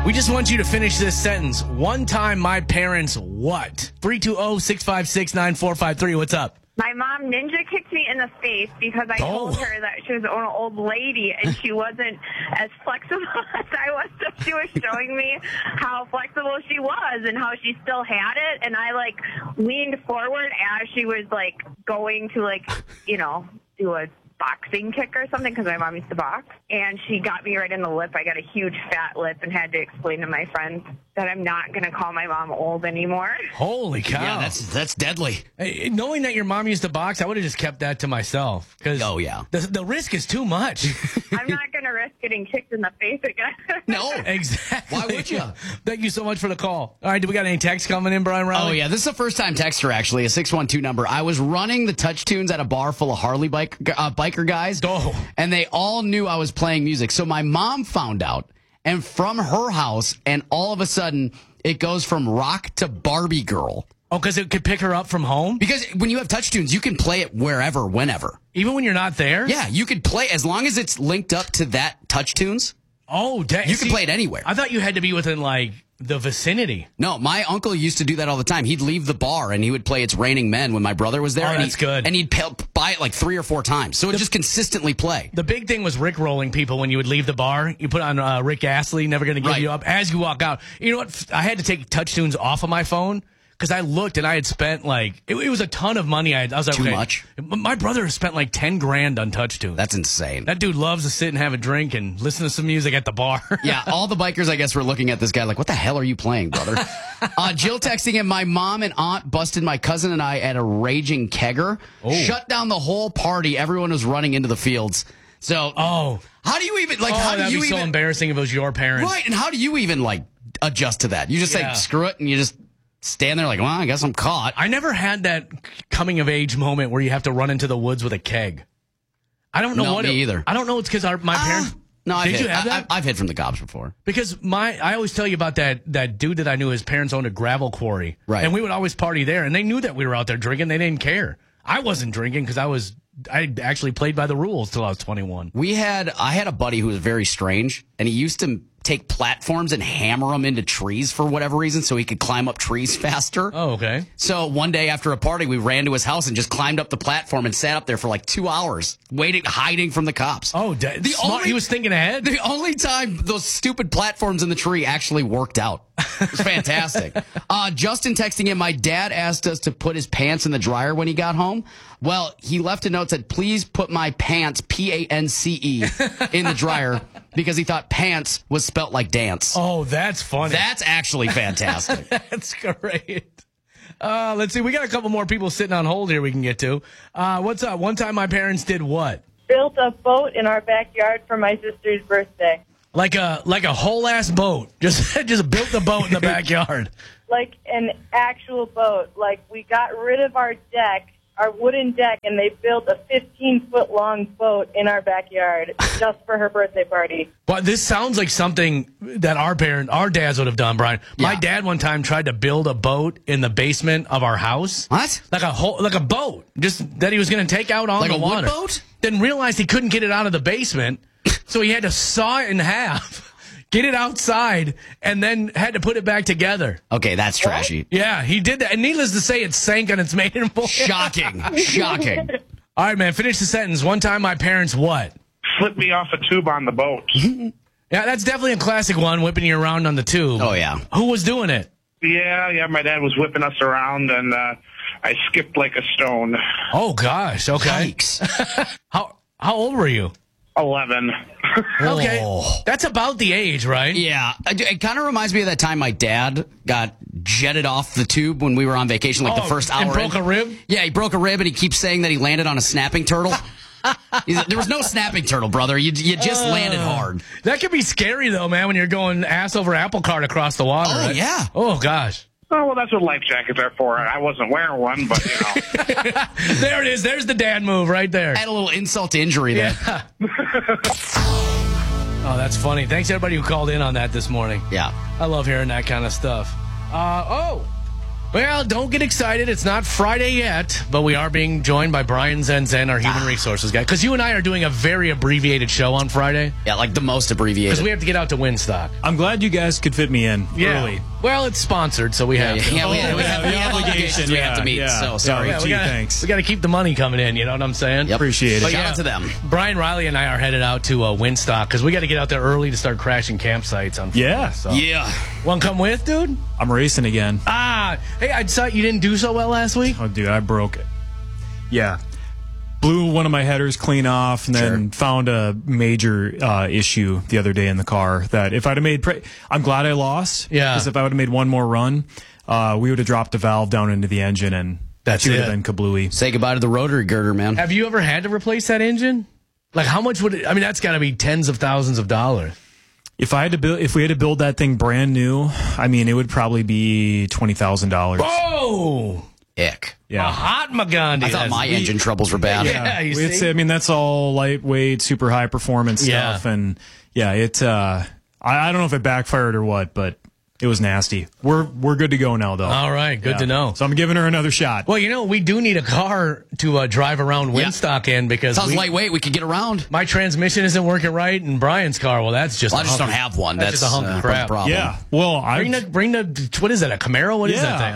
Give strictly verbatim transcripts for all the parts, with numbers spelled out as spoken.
We just want you to finish this sentence. One time my parents what? three two zero, six five six, nine four five three. What's up? My mom ninja kicked me in the face because I Oh. told her that she was an old lady and she wasn't as flexible as I was. So she was showing me how flexible she was and how she still had it. And I, like, leaned forward as she was, like, going to, like, you know, do a boxing kick or something because my mom used to box. And she got me right in the lip. I got a huge fat lip and had to explain to my friends that I'm not going to call my mom old anymore. Holy cow. Yeah, that's that's deadly. Hey, knowing that your mom used to box, I would have just kept that to myself. Cause Oh, yeah. The, the risk is too much. I'm not going to risk getting kicked in the face again. No. Exactly. Why would you? Thank you so much for the call. All right, do we got any texts coming in, Brian Riley? Oh, yeah. This is a first-time texter, actually, a six one two number. I was running the touch tunes at a bar full of Harley bike, uh, biker guys, Oh. and they all knew I was playing music. So my mom found out, and from her house, and all of a sudden, it goes from rock to Barbie girl. Oh, because it could pick her up from home? Because when you have touch tunes, you can play it wherever, whenever. Even when you're not there? Yeah, you could play, as long as it's linked up to that touch tunes, Oh, dang. you can play it anywhere. I thought you had to be within, like, the vicinity. No, my uncle used to do that all the time. He'd leave the bar and he would play It's Raining Men when my brother was there. Oh, and that's he, good. And he'd pay, buy it like three or four times. So it just consistently play. The big thing was Rick rolling people when you would leave the bar. You put on uh, Rick Astley, Never Gonna Give Right. You Up, as you walk out. You know what? I had to take touch tunes off of my phone because I looked and I had spent like, it, it was a ton of money. I, had, I was like, Too okay. much? My brother has spent like ten grand on touch tunes. That's insane. That dude loves to sit and have a drink and listen to some music at the bar. Yeah, all the bikers, I guess, were looking at this guy like, what the hell are you playing, brother? uh, Jill texting him, my mom and aunt busted my cousin and I at a raging kegger. Oh. Shut down the whole party. Everyone was running into the fields. So, Oh. how do you even, like, oh, how do that'd you be even. so embarrassing if it was your parents. Right, and how do you even, like, adjust to that? You just Yeah. say, screw it, and you just stand there like, well, I guess I'm caught. I never had that coming of age moment where you have to run into the woods with a keg. I don't know No, what me it, either. I don't know. It's because my parents. Uh, no, I've did hid. you have I, that? I, I've hid from the cops before. Because my, I always tell you about that that dude that I knew. His parents owned a gravel quarry, Right. And we would always party there, and they knew that we were out there drinking. They didn't care. I wasn't drinking because I was. I actually played by the rules till I was twenty-one. We had, I had a buddy who was very strange, and he used to take platforms and hammer them into trees for whatever reason so he could climb up trees faster. Oh, okay. So one day after a party, we ran to his house and just climbed up the platform and sat up there for like two hours, waiting, hiding from the cops. Oh, da- The smart. only- He was thinking ahead. The only time those stupid platforms in the tree actually worked out. It was fantastic. uh, Justin texting him, my dad asked us to put his pants in the dryer when he got home. Well, he left a note that said, please put my pants, P A N C E, in the dryer because he thought pants was spelt like dance. Oh, that's funny. That's actually fantastic. That's great. Uh, let's see. We got a couple more people sitting on hold here we can get to. Uh, what's up? One time my parents did what? Built a boat in our backyard for my sister's birthday. Like a like a whole ass boat. Just just built the boat in the backyard. Like an actual boat. Like we got rid of our deck, our wooden deck, and they built a fifteen-foot-long boat in our backyard just for her birthday party. But this sounds like something that our parent, our dads would have done, Brian. My Yeah. dad one time tried to build a boat in the basement of our house. What? Like a whole, like a boat, just that he was going to take out on Like the a water. wood boat? Then realized he couldn't get it out of the basement, so he had to saw it in half, get it outside, and then had to put it back together. Okay, that's trashy. Yeah, he did that. And needless to say, it sank on its maiden voyage. Shocking. Shocking. All right, man, finish the sentence. One time my parents what? Flipped me off a tube on the boat. Yeah, that's definitely a classic one, whipping you around on the tube. Oh, yeah. Who was doing it? Yeah, yeah, my dad was whipping us around, and uh, I skipped like a stone. Oh, gosh. Okay. Yikes. How how old were you? Eleven. Okay. Oh. That's about the age, right? Yeah, it, it kind of reminds me of that time my dad got jetted off the tube when we were on vacation, like Oh, the first hour. and broke in. a rib? Yeah, he broke a rib, and he keeps saying that he landed on a snapping turtle. He's- there was no snapping turtle, brother. You you just Uh, landed hard. That could be scary, though, man, when you're going ass over apple cart across the water. Oh, right? yeah. Oh, gosh. Oh, well, that's what life jackets are for. I wasn't wearing one, but, you know. There it is. There's the dad move right there. Had a little insult to injury there. Yeah. Oh, that's funny. Thanks, everybody who called in on that this morning. Yeah. I love hearing that kind of stuff. Uh, oh, Well, don't get excited. It's not Friday yet, but we are being joined by Brian Zenzen, our human resources guy. Because you and I are doing a very abbreviated show on Friday. Yeah, like the most abbreviated. Because we have to get out to Winstock. I'm glad you guys could fit me in Yeah. early. Well, it's sponsored, so we Yeah, have to. yeah, we, Oh, we yeah, have, the we have obligation, obligations we have to meet. yeah. So sorry. Yeah, we Gee, gotta, thanks. we got to keep the money coming in, you know what I'm saying? Yep. Appreciate it. But Shout yeah, out to them. Brian Riley and I are headed out to uh, Winstock because we got to get out there early to start crashing campsites on Friday. Yeah. So. Yeah. Want to come with, dude? I'm racing again. Ah, hey, I saw you didn't do so well last week. Oh, dude, I broke it. Yeah. Blew one of my headers clean off and then Sure. found a major uh, issue the other day in the car that if I'd have made, pre- I'm glad I lost. Yeah. Because if I would have made one more run, uh, we would have dropped the valve down into the engine and That's she would it. have been kablooey. Say goodbye to the rotary girder, man. Have you ever had to replace that engine? Like, how much would it? I mean, that's got to be tens of thousands of dollars. If I had to build, if we had to build that thing brand new, I mean, it would probably be twenty thousand dollars. Oh, Ick. a Yeah. hot Magandhi. I thought my engine troubles were bad. Yeah, you it's, see? I mean, that's all lightweight, super high performance Yeah. stuff, and yeah, it. Uh, I, I don't know if it backfired or what, but it was nasty. We're we're good to go now, though. All right, good Yeah. to know. So I'm giving her another shot. Well, you know, we do need a car to uh, drive around Yeah. Winstock in because Sounds we- lightweight. We could get around. my transmission isn't working right, and Brian's car. Well, that's just. Well, I a just hunk don't of- have one. That's, That's, just a hunk uh, of crap. the problem. Yeah. Well, I. Bring the bring the what is that? A Camaro? What is that thing?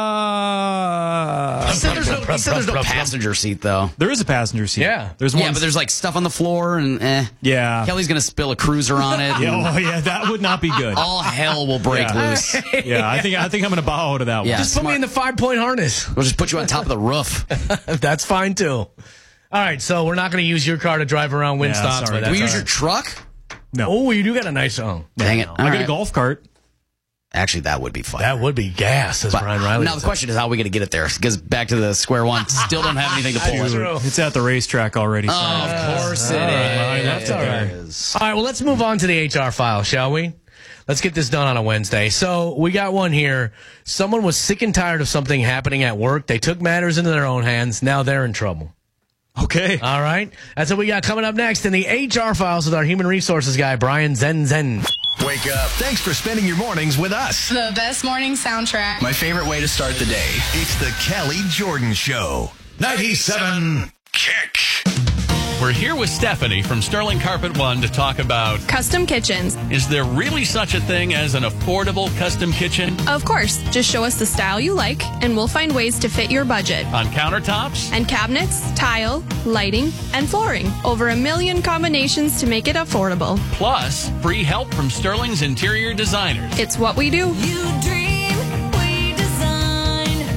Yeah. He said there's no, he said there's no passenger seat, though. There is a passenger seat. Yeah. There's one. Yeah, but there's like stuff on the floor and eh. Yeah. Kelly's going to spill a cruiser on it. Yeah, and oh yeah, that would not be good. all hell will break Yeah. loose. Yeah, I think I think I'm going to bow out of that one. Yeah. Just put me smart. in the five point harness. We'll just put you on top of the roof. That's fine too. All right, so we're not going to use your car to drive around Yeah, Winstock. sorry. but Do we that's use all your truck? No. right. Oh, you do got a nice home. Dang it. I All got a right. golf cart. Actually, that would be fun. That would be gas, as But Brian Riley. now would the say. question is how are we going to get it there? Because back to the square one, still don't have anything to pull That's it. true. It's at the racetrack already. Oh, of course it right, is. that's all right. All right, well, let's move on to the H R file, shall we? Let's get this done on a Wednesday. So we got one here. Someone was sick and tired of something happening at work. They took matters into their own hands. Now they're in trouble. Okay. All right. That's what we got coming up next in the H R files with our human resources guy, Brian Zenzen. Wake up. Thanks for spending your mornings with us. The best morning soundtrack. My favorite way to start the day. It's the Kelly Jordan Show. ninety-seven Kick. We're here with Stephanie from Sterling Carpet One to talk about, Custom kitchens. is there really such a thing as an affordable custom kitchen Of course, just show us the style you like, and we'll find ways to fit your budget. on countertops? And cabinets, tile, lighting, and flooring. Over a million combinations to make it affordable. Plus, free help from Sterling's interior designers. It's what we do. You dream, we design.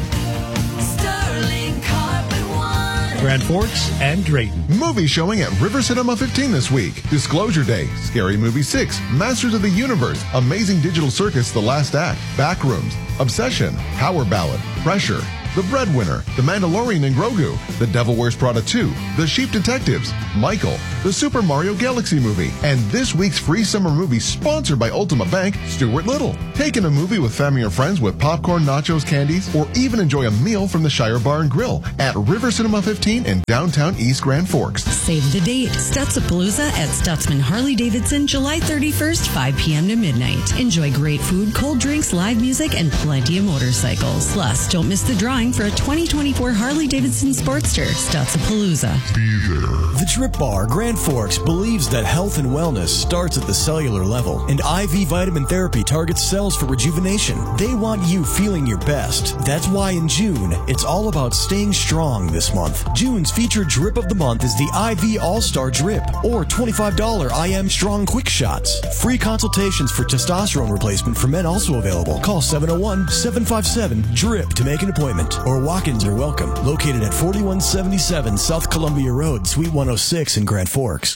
Sterling Carpet One. Grand Forks and Drayton. Movie showing at River Cinema fifteen this week. Disclosure Day, Scary Movie six, Masters of the Universe, Amazing Digital Circus The Last Act, Backrooms, Obsession, Power Ballad, Pressure, The Breadwinner, The Mandalorian and Grogu, The Devil Wears Prada two, The Sheep Detectives, Michael, The Super Mario Galaxy Movie, and this week's free summer movie sponsored by Ultima Bank, Stuart Little. Take in a movie with family or friends with popcorn, nachos, candies, or even enjoy a meal from the Shire Bar and Grill at River Cinema fifteen in downtown East Grand Forks. Save the date. Stutzapalooza at Stutzman Harley Davidson, July thirty-first, five p.m. to midnight. Enjoy great food, cold drinks, live music, and plenty of motorcycles. Plus, don't miss the drawing for a twenty twenty-four Harley Davidson Sportster. Stutzapalooza. The Drip Bar Grand Forks believes that health and wellness starts at the cellular level, and I V vitamin therapy targets cells for rejuvenation. They want you feeling your best. That's why in June, it's all about staying strong this month. June's featured drip of the month is the I V All-Star Drip, or twenty-five dollars I M Strong Quick Shots. Free consultations for testosterone replacement for men also available. Call seven oh one, seven five seven, DRIP to make an appointment, or walk-ins are welcome. Located at forty-one seventy-seven South Columbia Road, Suite one oh six in Grand Forks.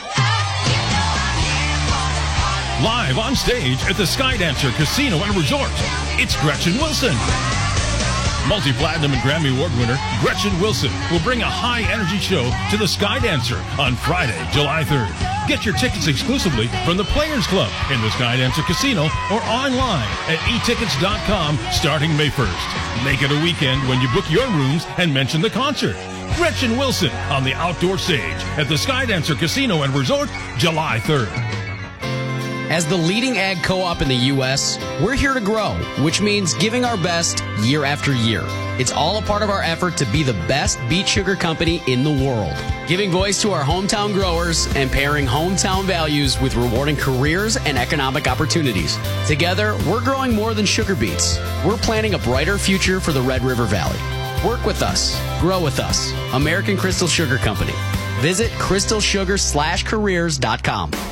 Live on stage at the Skydancer Casino and Resort, it's Gretchen Wilson. Multi-platinum and Grammy Award winner Gretchen Wilson will bring a high-energy show to the Skydancer on Friday, July third. Get your tickets exclusively from the Players Club in the Skydancer Casino or online at e tickets dot com starting May first. Make it a weekend when you book your rooms and mention the concert. Gretchen Wilson on the outdoor stage at the Skydancer Casino and Resort, July third. As the leading ag co-op in the U S, we're here to grow, which means giving our best year after year. It's all a part of our effort to be the best beet sugar company in the world, giving voice to our hometown growers and pairing hometown values with rewarding careers and economic opportunities. Together, we're growing more than sugar beets. We're planning a brighter future for the Red River Valley. Work with us. Grow with us. American Crystal Sugar Company. Visit crystal sugar slash careers dot com.